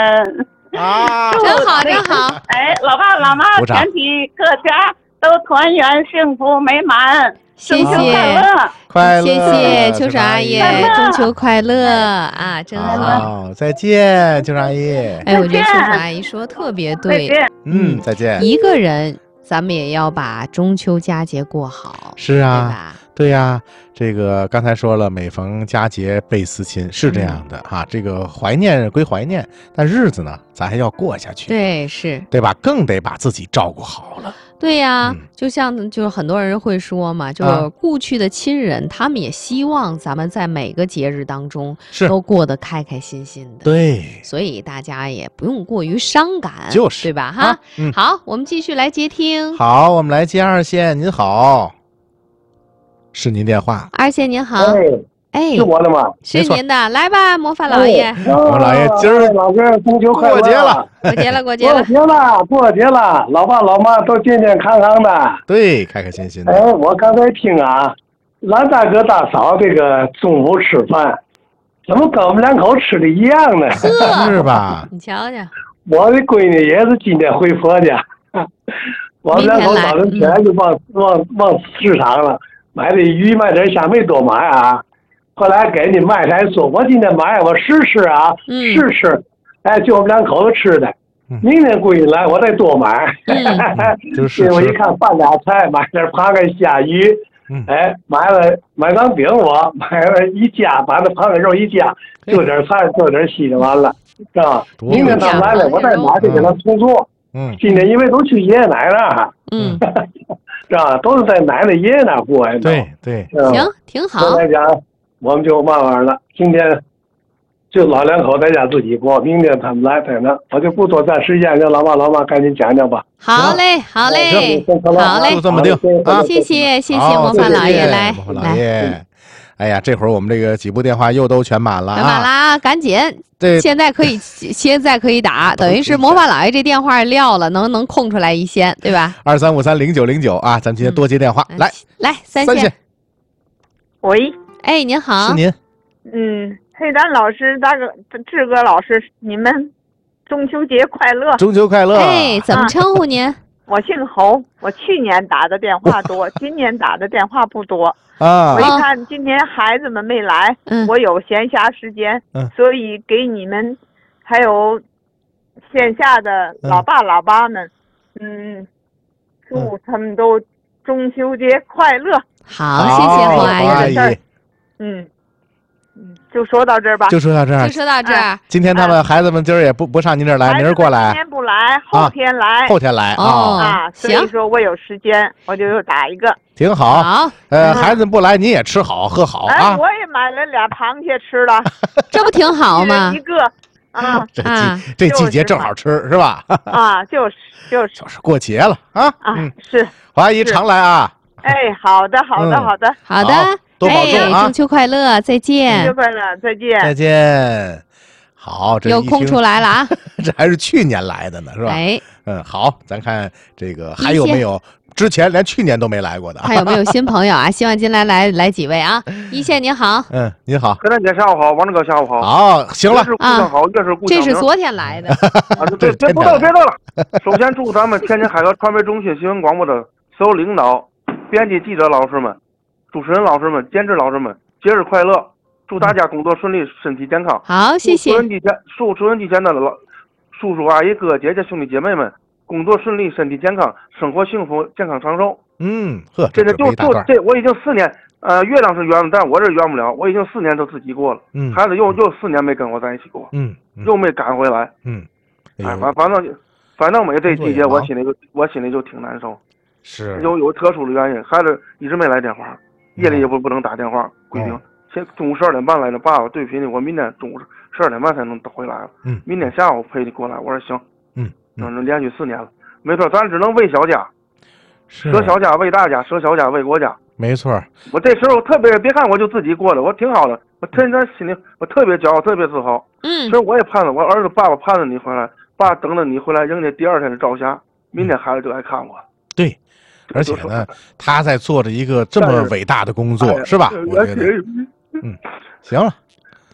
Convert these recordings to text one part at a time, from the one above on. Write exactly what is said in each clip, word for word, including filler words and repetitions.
啊， 真好真好！ 哎，老爸老妈，全体各家都团圆幸福美满， 谢谢， 快乐， 快乐， 谢谢秋婶阿姨，中秋快乐啊，真好！ 再见，秋婶阿姨。 哎，我觉得秋婶阿姨说的特别对， 嗯，再见。 一个人，咱们也要把中秋佳节过好， 是啊， 对吧？ 对呀，这个刚才说了，每逢佳节倍思亲，是这样的哈、嗯。这个怀念归怀念，但日子呢，咱还要过下去。 对，是， 对吧？更得把自己照顾好了。 对呀、嗯，就像就是很多人会说嘛，就是故去的亲人，啊、他们也希望咱们在每个节日当中都过得开开心心的。 对， 所以大家也不用过于伤感， 就是对吧？哈、 啊嗯， 好，我们继续来接听。 好，我们来接二线。您好。是您电话， 二线您好，哎， 是我的吗？ 是您的，来吧，魔法老爷。 魔法老爷，今儿老哥中秋快乐， 过节了， 过节了，过节了， 过节了，过节了，老爸老妈都健健康康的， 对，开开心心的。 哎，我刚才听啊，蓝大哥大嫂这个中午吃饭，怎么跟我们两口吃的一样呢？ 是吧？ 你瞧瞧， 我的闺女也是今天回婆家，我们两口早晨起来就往往往市场了。买的鱼买点虾没多买啊，后来给你卖台说，我今天买我试吃啊， 嗯、 试吃，哎，就我们两口子吃的。 嗯、 明天闺女来，我再多买。 嗯、就是我一看饭俩菜，买点螃蟹虾鱼， 嗯、 哎，买了买张饼我买了一夹，把那螃蟹肉一夹，就点菜，就点稀就完了，是吧？明天他来了，我再买就给他重做。 嗯， 今天因为都去爷爷奶奶那儿， 嗯。 是吧？都是在奶奶爷爷那过呀。 对对， 行，挺好。 我来讲，我们就慢慢了。今天就老两口在家自己过，明天他们来在那，我就不多占时间，让老爸老妈赶紧讲讲吧。 好嘞，好嘞，好嘞， 就这么定啊！ 谢谢，谢谢魔法老爷，来， 魔法老爷。哎呀，这会儿我们这个几部电话又都全满了啊！ 全满啦，赶紧！ 对， 现在可以，现在可以打，等于是魔法老爷这电话撂了，能能空出来一线，对吧？ 二三五三零九零九啊，咱们今天多接电话， 嗯、 来来三线。 线喂， 哎，您好， 是您。 嗯，黑丹老师、大哥、志哥老师，你们中秋节快乐！ 中秋快乐！ 哎，怎么称呼您？ 啊、我姓侯，我去年打的电话多，今年打的电话不多。 啊！ 我一看今天孩子们没来， 嗯、 我有闲暇时间， 嗯、 所以给你们还有线下的老爸老妈们，嗯，嗯祝他们都中秋节快乐。 好，谢谢侯阿姨。 嗯嗯，就说到这儿吧。 就说到这儿。 就说到这儿。 今天他们孩子们今儿也不不上您这儿来，明儿过来。 今天不来，后天来。 后天来哦啊，所以说我有时间，我就又打一个。 挺好， 好， 呃，孩子不来，你也吃好喝好啊！ 我也买了俩螃蟹吃了， 这不挺好吗？ 一个啊， 这季这季节正好吃是吧？ 啊，就是就是就是过节了啊！ 啊，是黄阿姨常来啊！ 哎，好的，好的，好的， 好的， 多保重啊！ 中秋快乐，再见！ 中秋快乐，再见！ 再见！好，这又空出来了啊！ 这还是去年来的呢，是吧？ 哎， 嗯，好，咱看这个还有没有？之前连去年都没来过的， 还有没有新朋友啊？希望今天来来几位啊！一线您好， 嗯，您好， 何大姐下午好，王志哥下午好。 好，行了， 越是故乡好，越是故乡这是昨天来的啊！别别多了，别多了。首先祝咱们天津海河传媒中心新闻广播的所有领导、编辑、记者老师们、主持人老师们、监制老师们节日快乐！祝大家工作顺利，身体健康。 好，谢谢。 祝收音机前，祝收音机前的老叔叔阿姨、哥哥姐姐、兄弟姐妹们。工作顺利，身体健康，生活幸福，健康长寿。 嗯，呵， 真的就就这，我已经四年，呃，月亮是圆了，但我这圆不了。我已经四年都自己过了， 嗯， 孩子又又四年没跟我在一起过， 嗯，嗯又没赶回来， 嗯， 哎，反反正反正每这季节，我心里就我心里就挺难受。 是， 有有特殊的原因，孩子一直没来电话，夜里也不不能打电话，规定，现中午十二点半来的，爸爸，对不起你，我明天中午十二点半才能回来了， 嗯， 明天下午陪你过来。我说行， 嗯。 嗯，连续四年了，没错，咱只能为小家，舍小家为大家，舍小家为国家， 没错。 我这时候特别，别看我就自己过的，我挺好的，我天天心里我特别骄傲，特别自豪。 嗯， 所以我也盼着我儿子爸爸盼着你回来，爸等着你回来迎接第二天的朝霞，明天孩子就来看我。 对，而且呢，他在做着一个这么伟大的工作，是吧？我觉得，嗯，行了。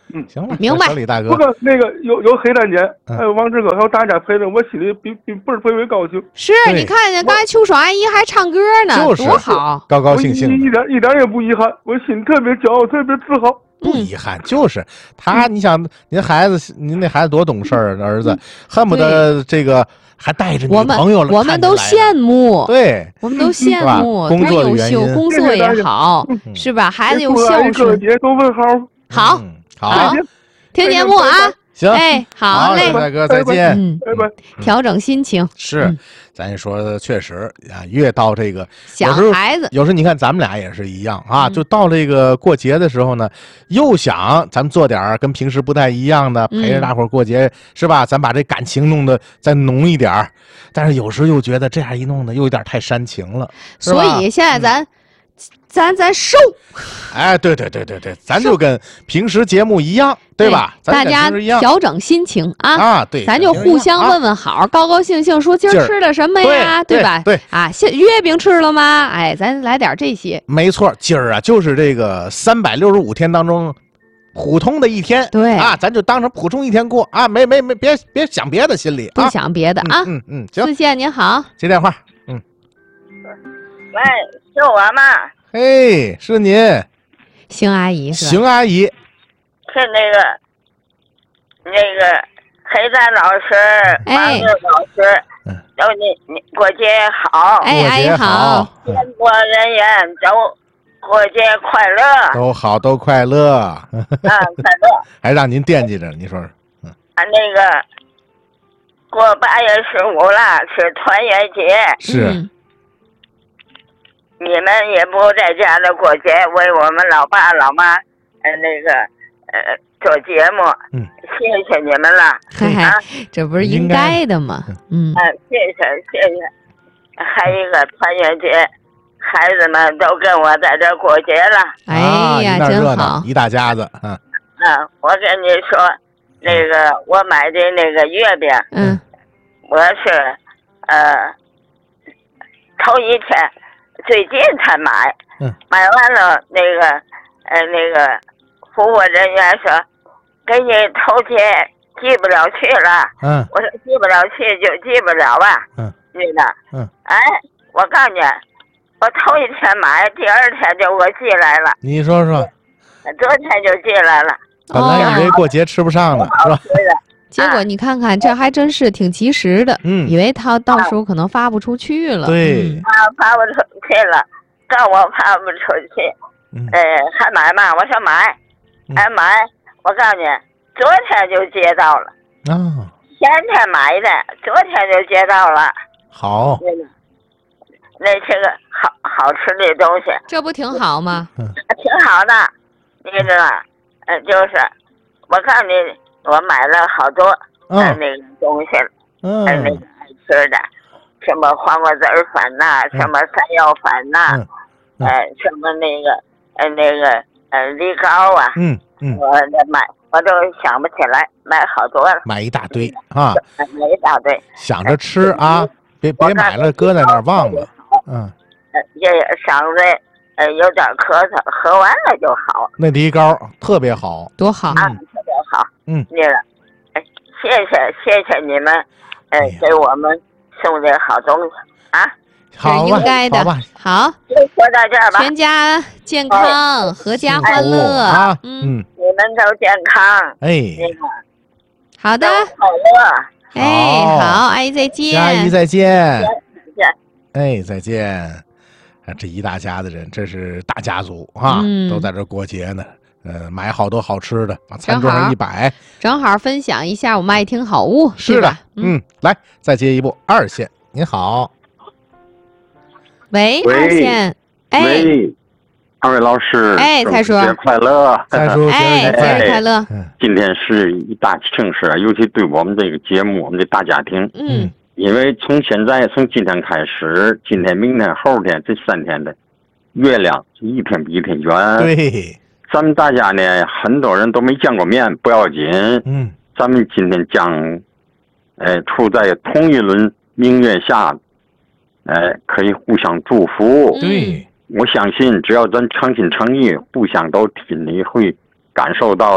嗯， 行了， 明白。 小李大哥， 不过那个有有黑蛋姐，还有王志哥，还有大家陪着，我心里比比倍儿倍儿高兴。 是，你看见刚才秋爽阿姨还唱歌呢， 就是多好， 高高兴兴的， 一点一点也不遗憾，我心特别骄傲，特别自豪。 不遗憾，就是他，你想，您孩子，您那孩子多懂事儿，儿子恨不得这个还带着女朋友了， 我们都羡慕， 对， 我们都羡慕， 工作的优秀，工作也好，是吧？孩子又孝顺， 姐都问好， 好， 好， 听节目啊。 行， 哎，好嘞， 大哥再见， 嗯， 拜拜。 调整心情是，咱说确实啊，越到这个想孩子， 有时候你看咱们俩也是一样啊，就到这个过节的时候呢，又想咱们做点跟平时不太一样的，陪着大伙儿过节是吧？咱把这感情弄得再浓一点，但是有时又觉得这样一弄呢，又有点太煽情了， 所以现在咱。咱咱收， 哎，对对对对对，咱就跟平时节目一样，对吧？ 大家调整心情啊啊，对， 咱就互相问问好，高高兴兴说今儿吃的什么呀，对吧？ 对啊，月饼吃了吗？哎，咱来点这些。 没错，今儿啊就是这个三百六十五天当中普通的一天， 对啊，咱就当成普通一天过啊，没没没，别别想别的，心里不想别的啊。 嗯嗯，行。 四线您好， 接电话，嗯， 喂，是我吗？ 嘿，是您， 邢阿姨是吧？ 邢阿姨， 是那个那个黑蛋老师、王志老师， 嗯， 都你你过节好， 哎，阿姨好， 全国人员都过节快乐， 都好，都快乐， 啊，快乐， 还让您惦记着，你说说， 嗯，啊，那个过八月十五了，是团圆节， 是。 嗯你们也不在家里过节，为我们老爸老妈呃那个呃做节目， 嗯， 谢谢你们了， 嗨嗨，啊，这不是应该的吗？嗯， 啊，谢谢谢谢，还有一个团圆节，孩子们都跟我在这过节了， 哎呀，真好， 一大家子，嗯， 啊，我跟你说，那个我买的那个月饼， 嗯， 我是呃头一天。最近才买， 嗯， 买完了那个，呃，那个服务人员说，给你头天寄不了去了， 嗯， 我说寄不了去就寄不了吧， 嗯， 女的， 嗯， 哎，我告诉你，我头一天买，第二天就给我寄来了， 你说说， 昨天就寄来了， 本来以为过节吃不上呢，是吧？ 结果你看看，这还真是挺及时的。 嗯， 以为他到时候可能发不出去了。 对， 发发不出去了，告我发不出去。 嗯， 呃，还买吗？我说买，还买。我告诉你，昨天就接到了。 啊。 前天买的，昨天就接到了。 好。 那些个好好吃的东西。 这不挺好吗？ 嗯， 挺好的，你知道吗？呃，就是我告诉你。我买了好多呃那个东西， 嗯， 那个爱吃的，什么黄瓜籽儿粉呐，什么山药粉呐，呃，什么那个呃那个呃梨膏啊， 嗯嗯， 我买我都想不起来，买好多了， 买一大堆啊， 买一大堆， 想着吃啊，别别买了搁在那儿忘了，嗯， 也嗓子呃有点咳嗽，喝完了就好。 那梨膏特别好， 多好啊，特别好。 嗯， 那个，哎，谢谢谢谢你们，呃，给我们送的好东西啊， 好应该的，好， 就说到这儿吧， 全家健康，阖家欢乐啊，嗯， 你们都健康， 哎， 那个， 好的， 快乐， 哎，好，阿姨再见， 阿姨再见， 再见， 哎，再见，啊，这一大家子人，这是大家族啊，都在这过节呢。呃，买好多好吃的，往餐桌上一摆， 正好分享一下我们爱听好物， 是的，嗯，来再接一部二线，您好， 喂，二线，哎， 喂，二位老师， 哎，蔡叔， 节日快乐， 蔡叔， 哎，节日快乐， 今天是一大庆事啊，尤其对我们这个节目，我们这大家庭， 嗯， 因为从现在从今天开始，今天、明天、后天这三天的月亮一天比一天圆， 对。 咱们大家呢，很多人都没见过面，不要紧。 嗯， 咱们今天将，呃，处在同一轮明月下，呃，可以互相祝福。 对， 我相信只要咱诚心诚意，互相都心里会感受到的。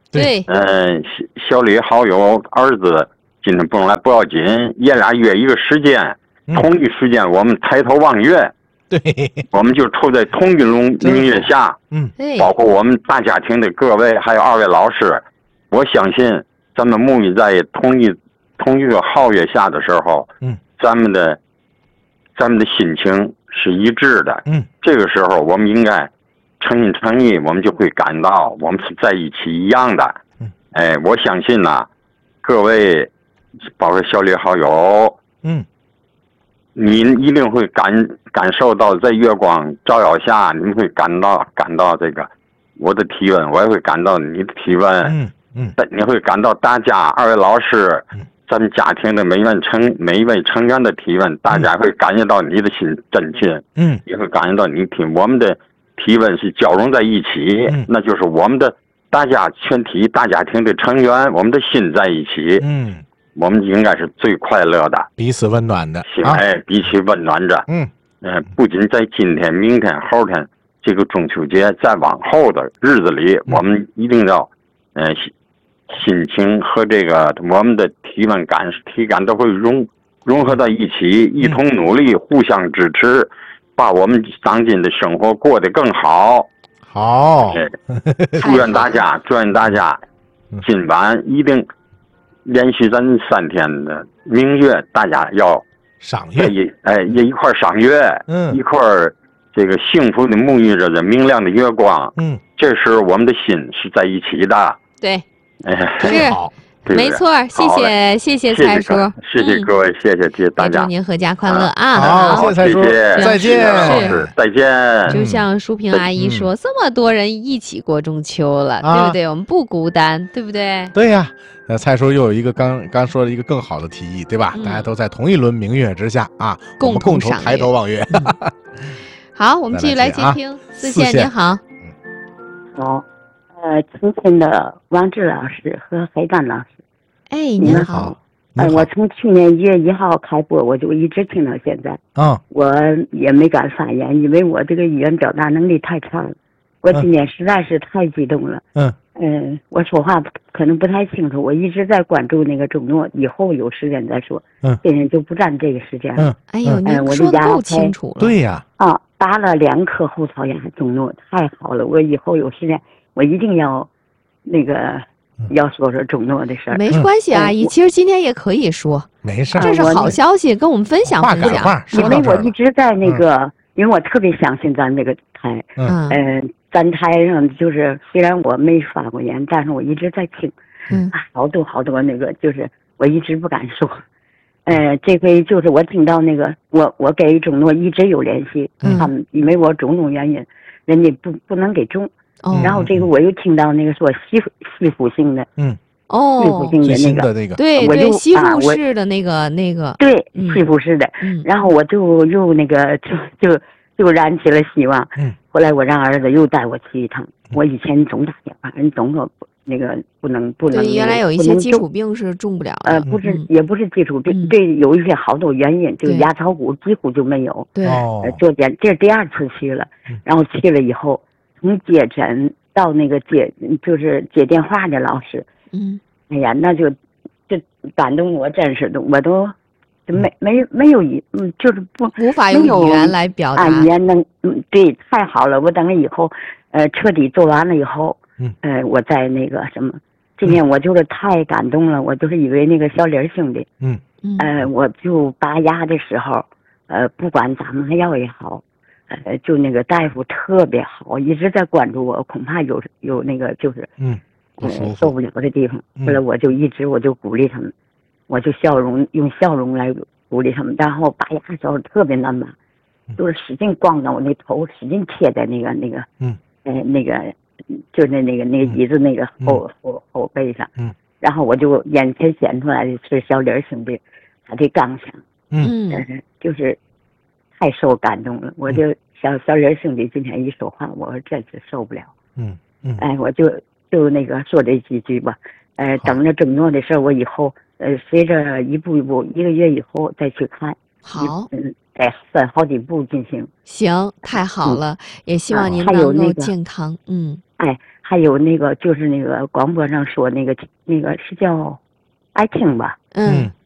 对， 嗯，小李好友儿子今天不能来不要紧，爷俩约一个时间，同一时间我们抬头望月。 对， 我们就处在同一轮明月下， 嗯， 包括我们大家庭的各位，还有二位老师，我相信咱们沐浴在同一同一个皓月下的时候， 嗯， 咱们的咱们的心情是一致的， 嗯， 这个时候我们应该诚心诚意，我们就会感到我们是在一起一样的， 嗯， 哎，我相信呢、啊，各位包括小李好友， 嗯。 你一定会感感受到，在月光照耀下，你们会感到感到这个我的体温，我也会感到你的体温， 嗯嗯， 你会感到大家二位老师， 嗯、 咱们家庭的每一位成每一位成员的体温，大家会感觉到你的心真切， 嗯， 也会感觉到你体我们的体温是交融在一起， 嗯、 那就是我们的大家全体大家庭的成员，我们的心在一起， 嗯。 我们应该是最快乐的， 彼此温暖的， 哎，彼此温暖着。 嗯， 呃，不仅在今天、明天、后天这个中秋节，在往后的日子里， 嗯、 我们一定要，呃，心情和这个我们的体温感、体感都会融融合到一起，一同努力，嗯、互相支持，把我们当今的生活过得更好。 好， 哎，祝愿大家，祝愿大家，今晚一定。连续咱三天的明月，大家要赏月， 也哎也一块赏月， 嗯， 一块这个幸福的沐浴着的明亮的月光， 嗯， 这时我们的心是在一起的， 对， 哎， 是好， 没错，谢谢谢谢蔡叔， 谢谢各位，谢谢谢谢大家， 祝您阖家快乐啊！ 好，谢谢蔡叔，再见， 是再见。 就像淑萍阿姨说，这么多人一起过中秋了，对不对？我们不孤单，对不对？ 对呀。那蔡叔又有一个刚刚说了一个更好的提议，对吧？ 嗯、 大家都在同一轮明月之下啊， 共同共同抬头望月。 嗯、好，我们继续来接听。四线您好。 好，呃，亲亲的王志老师和黑丹老师。 哎，您好。 呃，我从去年一月一号开播，我就一直听到现在。 嗯。 我也没敢发言，因为我这个语言表达能力太差了。我今天实在是太激动了。 嗯。 嗯，我说话可能不太清楚，我一直在关注那个周诺，以后有时间再说。 嗯， 今天就不占这个时间了。 嗯， 哎呦，您说的够清楚了。 对呀。 啊，打了两颗后槽牙周诺，太好了！我以后有时间，我一定要那个要说说周诺的事儿。 没关系，阿姨，其实今天也可以说， 没事， 这是好消息，跟我们分享分享。 因为我一直在那个，因为我特别相信咱这个台。 嗯嗯。咱台上就是虽然我没发过言，但是我一直在听， 嗯， 好多好多那个就是我一直不敢说，呃，这回就是我听到那个我我给中诺一直有联系， 嗯、 他们因为我种种原因，人家不不能给中， 哦、 然后这个我又听到那个说西西府姓的， 嗯， 哦， 西府姓的那个， 那个对对，西府市的那个那个， 对，西府市的， 嗯， 然后我就又那个就就。就燃起了希望。 嗯， 后来我让儿子又带我去一趟。我以前总打电话，人总说那个不能不能。 对，原来有一些基础病是中不了的。 呃，不是，也不是基础病，这有一些好多原因，就牙槽骨几乎就没有。 对， 呃，做检，这是第二次去了，然后去了以后，从接诊到那个接，就是接电话的老师， 嗯， 哎呀，那就这感动我，真是的，我都。没没没有语，嗯，就是不无法用语言来表达。 啊，语言能，嗯，对，太好了。我等以后，呃，彻底做完了以后， 嗯， 呃，我再那个什么，今天我就是太感动了，我就是以为那个小林兄弟， 嗯嗯， 呃，我就拔牙的时候，呃，不管打麻药也好，呃，就那个大夫特别好，一直在关注我，恐怕有有那个就是， 嗯， 呃，受不了的地方。后来我就一直我就鼓励他们。我就笑容用笑容来鼓励他们，然后拔牙的时候特别难拔，就是使劲咣着我那头，使劲贴在那个那个， 嗯， 呃，那个就那那个那个椅子那个后、嗯、后后背上， 嗯， 然后我就眼前显出来的是小李兄弟他的刚强， 嗯， 呃、就是太受感动了，我就小小李兄弟今天一说话，我真是受不了， 嗯嗯， 哎，我就就那个说这几句吧，呃，等着郑诺的事儿，我以后。呃，随着一步一步，一个月以后再去看。 好， 嗯，再分好几步进行。 行，太好了，嗯、也希望您能够健康。嗯， 哎， 还有那个就是那个广播上说那个那个是叫爱听吧， 嗯，